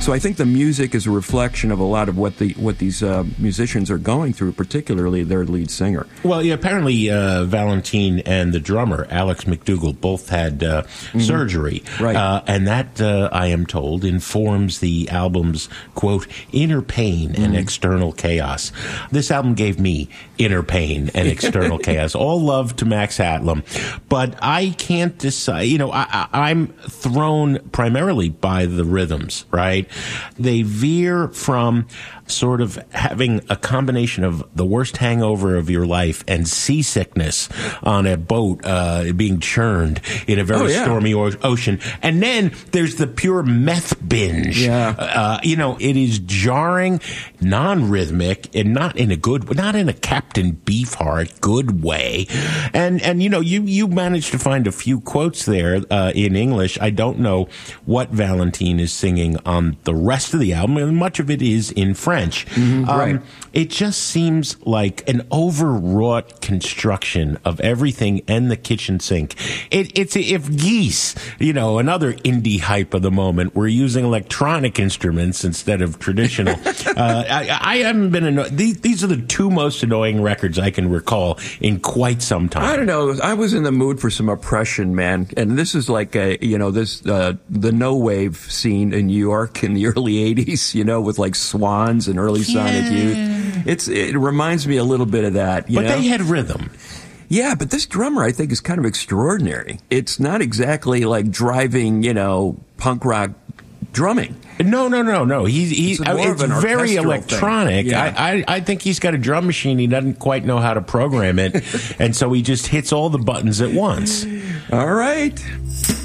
So I think the music is a reflection of a lot of what these musicians are going through, particularly their lead singer. Well, yeah, apparently Valentine and the drummer, Alex McDougall, both had surgery. Right. And that, I am told, informs the album's, quote, inner pain and external chaos. This album gave me inner pain and external chaos. All love to Max Hatlam. But I can't decide. You know, I'm thrown primarily by the rhythms, right? They veer from sort of having a combination of the worst hangover of your life and seasickness on a boat being churned in a very stormy ocean. And then there's the pure meth binge. Yeah. You know, it is jarring, non-rhythmic, and not in a Captain Beefheart good way. And you know, you managed to find a few quotes there in English. I don't know what Valentine is singing on the rest of the album, and much of it is in French. Right. It just seems like an overwrought construction of everything and the kitchen sink. It's if Geese, you know, another indie hype of the moment, were using electronic instruments instead of traditional. I haven't been annoyed. These are the two most annoying records I can recall in quite some time. I don't know. I was in the mood for some oppression, man. And this is like the no wave scene in New York in the early 80s, you know, with like Swans and early Sonic Youth. It reminds me a little bit of that. But they had rhythm. Yeah, but this drummer, I think, is kind of extraordinary. It's not exactly like driving, you know, punk rock drumming. No. It's very electronic. Yeah. I think he's got a drum machine. He doesn't quite know how to program it. And so he just hits all the buttons at once. All right.